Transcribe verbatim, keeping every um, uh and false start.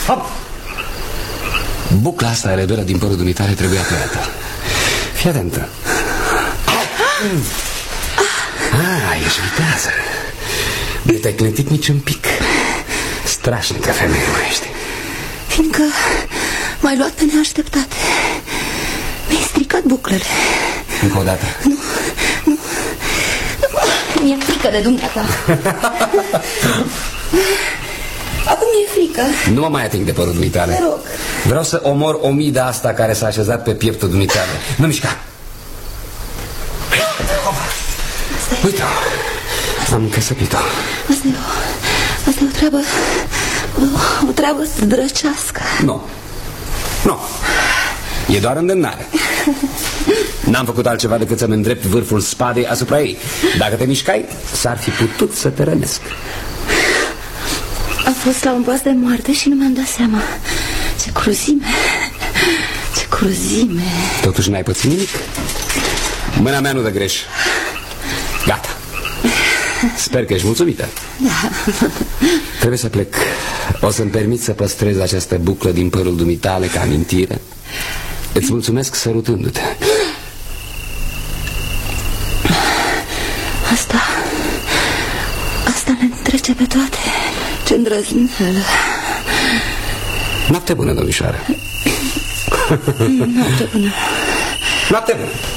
Hop! Bucla asta rebelă din părul dumitare trebuia tăiată. Fii atentă. Ah, ești vitează. Nu te-ai clătit nici un pic. Strașnică femeie mai ești. Fiindcă m-ai luat pe neașteptate. Mi-ai stricat buclele. Încă o dată. Nu, nu. Mi-e frică de dumneata. Acum mi-e frică. Nu mă mai ating de părul dumitale. Te rog. Vreau să omor omida asta care s-a așezat pe pieptul dumitale. Nu mișca. Uite-o. Am încăsăpit-o. Asta e o, asta e o treabă O, o treabă drăcească. Nu. Nu. E doar îndemnare. N-am făcut altceva decât să-mi îndrept vârful spadei asupra ei. Dacă te mișcai, s-ar fi putut să te rănesc. Am fost la un pas de moarte și nu mi-am dat seama. Ce cruzime. Ce cruzime. Totuși n-ai pățit nimic. Mâna mea nu dă greș. Gata. Sper că ești mulțumită. Da. Trebuie să plec. O să-mi permit să păstrez această buclă din părul dumitale ca amintire. Îți mulțumesc sărutându-te. Asta Asta ne trece pe toate. Ce îndrăzneală. Noapte bună, domnișoară. Noapte bună. Noapte bună.